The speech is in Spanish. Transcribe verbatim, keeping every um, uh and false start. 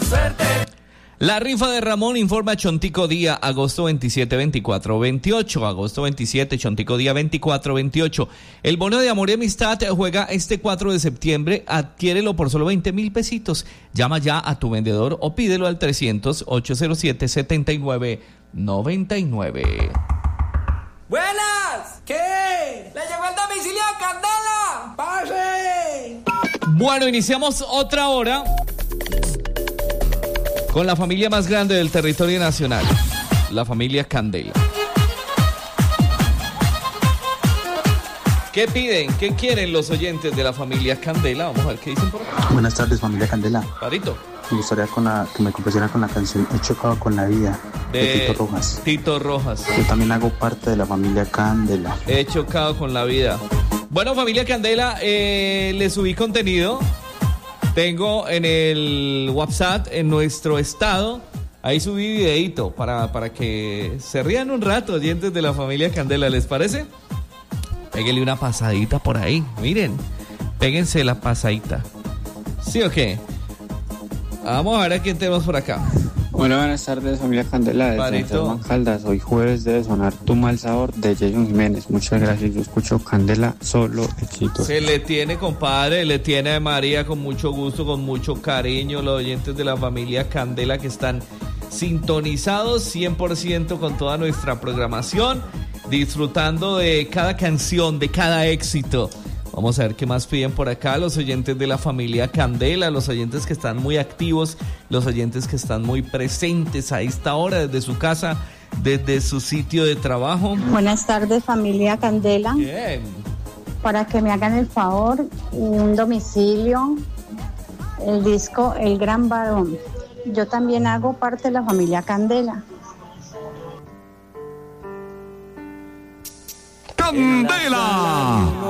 suerte. La rifa de Ramón informa Chontico Día, agosto veintisiete, veinticuatro, veintiocho. Agosto veintisiete, Chontico Día veinticuatro, veintiocho. El bono de amor y amistad juega este cuatro de septiembre. Adquiérelo por solo veinte mil pesitos. Llama ya a tu vendedor o pídelo al trescientos, ochocientos siete, setenta y nueve noventa y nueve. ¡Buenas! ¿Qué? ¿Le llegó el domicilio a Candela? ¡Pase! Bueno, iniciamos otra hora con la familia más grande del territorio nacional, la familia Candela. ¿Qué piden? ¿Qué quieren los oyentes de la familia Candela? Vamos a ver qué dicen por acá. Buenas tardes, familia Candela. Parito. Me gustaría con la, que me complacieran con la canción He chocado con la vida, de, de Tito Rojas. Tito Rojas. Yo también hago parte de la familia Candela. He chocado con la vida. Bueno, familia Candela, eh, les subí contenido. Tengo en el WhatsApp, en nuestro estado, ahí subí videíto para, para que se rían un rato, oyentes de la familia Candela, ¿les parece? Péguenle una pasadita por ahí, miren, péguense la pasadita. ¿Sí o qué? Vamos a ver a quién tenemos por acá. Hola, buenas tardes, familia Candela de San Germán Caldas. Hoy jueves debe sonar Tu Mal Sabor de Jason Jiménez. Muchas gracias, yo escucho Candela, solo éxitos. Se le tiene, compadre, le tiene a María con mucho gusto, con mucho cariño, los oyentes de la familia Candela que están sintonizados cien por ciento con toda nuestra programación, disfrutando de cada canción, de cada éxito. Vamos a ver qué más piden por acá los oyentes de la familia Candela, los oyentes que están muy activos, los oyentes que están muy presentes a esta hora desde su casa, desde su sitio de trabajo. Buenas tardes, familia Candela. Bien. Para que me hagan el favor, un domicilio, el disco El Gran Varón. Yo también hago parte de la familia Candela. ¡Candela!